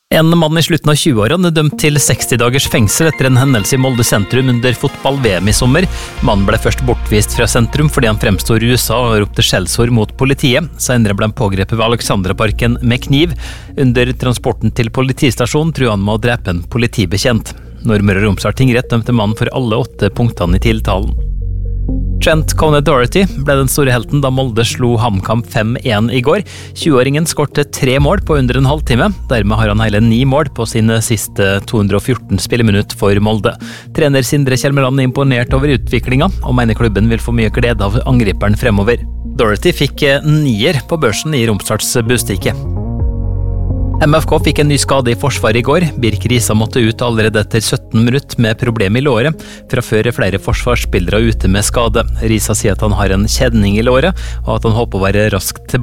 En mann i slutten av 20-årene er dømt til 60 dagers fengsel etter en hendelse i Molde sentrum under fotball-VM i sommer. Mannen ble først bortvist fra sentrum fordi han fremstod rusa og ropte skjellsord mot politiet. Senere ble han pågrepet ved Alexandraparken med kniv. Under transporten til politistasjonen truet han med å drepe en politibetjent. Møre og Romsdal tingrett dømte mannen for alle 8 punktene i tiltalen. Trent Conor-Doherty ble den store helten da Molde slo HamKam 5-1 i går. 20-åringen skårte 3 mål på under en halvtime. Dermed har han hele 9 mål på sine siste 214 spilleminutt for Molde. Trener Sindre Kjelmeland er imponert over utviklingen, og mener klubben vil få mye glede av angriperen fremover. Doherty fikk 9er på børsen i Romsdals Bustikke. MFK fikk en ny skade i forsvaret i går. Birk Risa måtte ut allerede etter 17 minutter med problem i låret. Fra før er flere forsvarsspillere ute med skade. Risa sier at han har en kjedning i låret, og at han håper å være raskt tilbake.